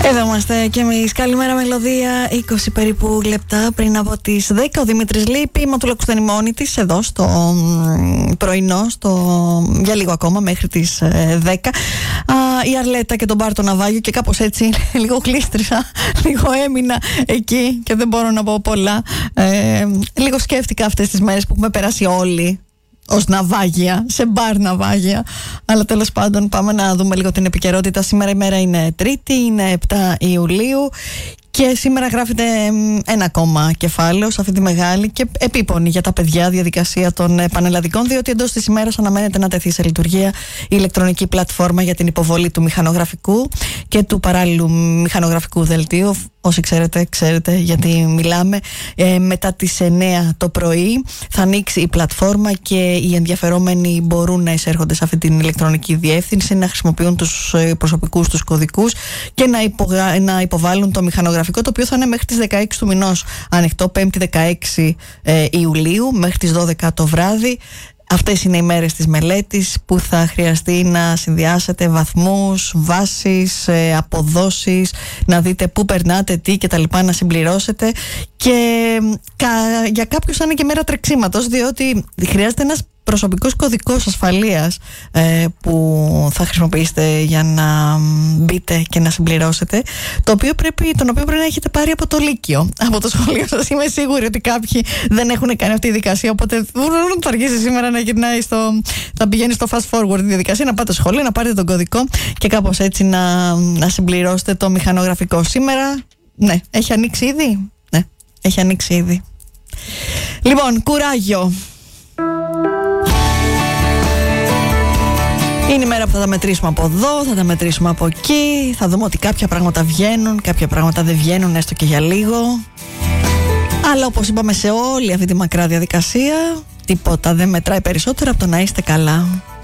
Εδώ είμαστε κι εμείς. Καλημέρα μελωδία. 20 περίπου λεπτά πριν από τις 10. Ο Δημήτρης λείπει. Η Ματούλα δεν είναι μόνη της εδώ στο πρωινό, για λίγο ακόμα μέχρι τις 10. Η Αρλέτα και τον Πάρτο Ναυάγιο και κάπως έτσι λίγο κλείστρισα, λίγο έμεινα εκεί και δεν μπορώ να πω πολλά. Λίγο σκέφτηκα αυτές τις μέρες που έχουμε περάσει όλοι ως ναυάγια, σε μπαρ ναυάγια. Αλλά τέλος πάντων πάμε να δούμε λίγο την επικαιρότητα. Σήμερα η μέρα είναι Τρίτη, είναι 7 Ιουλίου και σήμερα γράφεται ένα ακόμα κεφάλαιο σε αυτή τη μεγάλη και επίπονη για τα παιδιά διαδικασία των πανελλαδικών, διότι εντός της ημέρας αναμένεται να τεθεί σε λειτουργία η ηλεκτρονική πλατφόρμα για την υποβολή του μηχανογραφικού και του παράλληλου μηχανογραφικού δελτίου. Όσοι ξέρετε γιατί μιλάμε. Μετά τις 9 το πρωί θα ανοίξει η πλατφόρμα και οι ενδιαφερόμενοι μπορούν να εισέρχονται σε αυτή την ηλεκτρονική διεύθυνση, να χρησιμοποιούν τους προσωπικούς τους κωδικούς και να υποβάλουν το μηχανογραφικό, το οποίο θα είναι μέχρι τις 16 του μηνός ανοιχτό, 5η 16 Ιουλίου μέχρι τις 12 το βράδυ. Αυτές είναι οι μέρες της μελέτης που θα χρειαστεί να συνδυάσετε βαθμούς, βάσεις, αποδόσεις, να δείτε πού περνάτε, τι και τα λοιπά, να συμπληρώσετε. Και για κάποιους θα είναι και μέρα τρεξίματος, διότι χρειάζεται ένας προσωπικός κωδικός ασφαλείας που θα χρησιμοποιήσετε για να μπείτε και να συμπληρώσετε, τον οποίο πρέπει να έχετε πάρει από το Λύκειο, από το σχολείο σας. Είμαι σίγουρη ότι κάποιοι δεν έχουν κάνει αυτή τη διαδικασία, οπότε θα αργήσει σήμερα να γυρνάει θα πηγαίνει στο fast forward τη διαδικασία, να πάτε στο σχολείο, να πάρετε τον κωδικό και κάπως έτσι να συμπληρώσετε το μηχανογραφικό. Σήμερα, ναι, έχει ανοίξει ήδη. Ναι, έχει ανοίξει ήδη. Λοιπόν, κουράγιο. Είναι η μέρα που θα τα μετρήσουμε από εδώ, θα τα μετρήσουμε από εκεί. Θα δούμε ότι κάποια πράγματα βγαίνουν, κάποια πράγματα δεν βγαίνουν, έστω και για λίγο. Αλλά όπως είπαμε σε όλη αυτή τη μακρά διαδικασία, τίποτα δεν μετράει περισσότερο από το να είστε καλά.